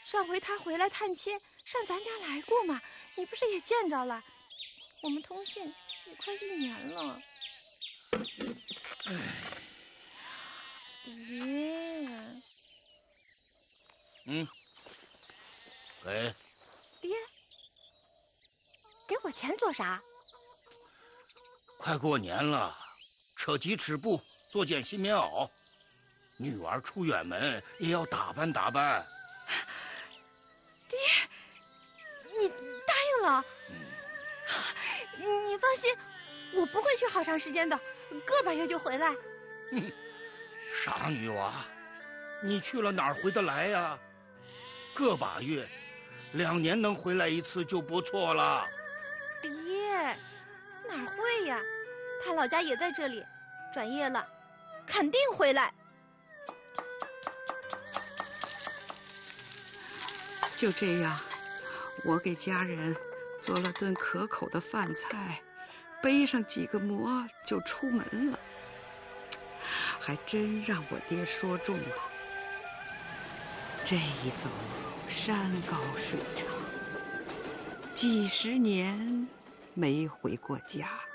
上回他回来探亲，上咱家来过嘛，你不是也见着了？我们通信也快1年了。爹， 给。 爹，给我钱做啥？ 快过年了，扯鸡吃布，做件新棉袄。女儿出远门也要打扮打扮。 爹，你答应了？你放心，我不会去好长时间的，个把月就回来。 傻女娃，你去了哪儿回得来呀？个把月，2年能回来1次就不错了。 爹，哪儿会呀？他老家也在这里，转业了，肯定回来。 就这样，我给家人做了顿可口的饭菜，背上几个馍就出门了。还真让我爹说中了，这一走山高水长，几10年没回过家。